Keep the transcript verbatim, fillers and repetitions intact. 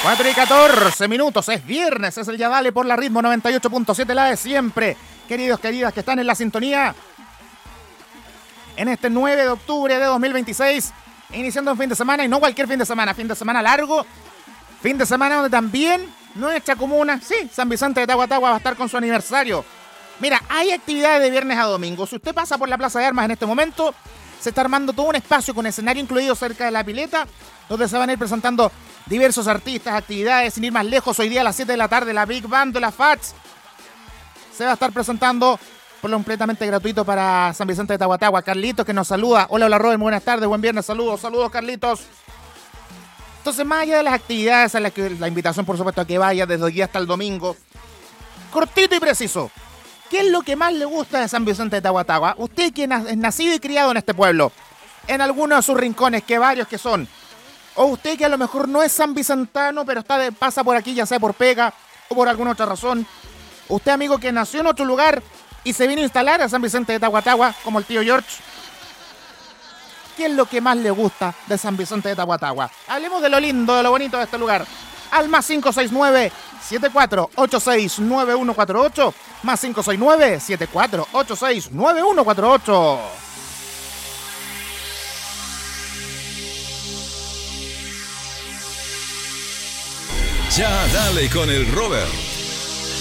cuatro y catorce minutos, es viernes, es el Ya Dale por la Ritmo noventa y ocho punto siete, la de siempre. Queridos, queridas que están en la sintonía, en este nueve de octubre de dos mil veintiséis, iniciando un fin de semana, y no cualquier fin de semana, fin de semana largo, fin de semana donde también nuestra comuna, sí, San Vicente de Tahuatahua va a estar con su aniversario. Mira, hay actividades de viernes a domingo. Si usted pasa por la Plaza de Armas en este momento, se está armando todo un espacio con escenario incluido cerca de la pileta, donde se van a ir presentando diversos artistas, actividades. Sin ir más lejos, hoy día a las siete de la tarde la Big Band de la Fats se va a estar presentando por lo completamente gratuito para San Vicente de Tahuatahua. Carlitos, que nos saluda. Hola, hola, Robert, buenas tardes, buen viernes, saludos, saludos, Carlitos. Entonces, más allá de las actividades, a las que la invitación, por supuesto, a que vaya desde hoy hasta el domingo, cortito y preciso, ¿qué es lo que más le gusta de San Vicente de Tahuatahua? Usted, quien es nacido y criado en este pueblo, en alguno de sus rincones, que varios que son, o usted que a lo mejor no es sanvicentano, pero está de, pasa por aquí, ya sea por pega o por alguna otra razón. Usted, amigo, que nació en otro lugar y se vino a instalar a San Vicente de Tahuatahua, como el tío George. ¿Qué es lo que más le gusta de San Vicente de Tahuatahua? Hablemos de lo lindo, de lo bonito de este lugar. Al más cinco seis nueve, siete cuatro ocho seis, nueve uno cuatro ocho, más cinco seis nueve, siete cuatro ocho seis, nueve uno cuatro ocho. Ya dale con el Robert.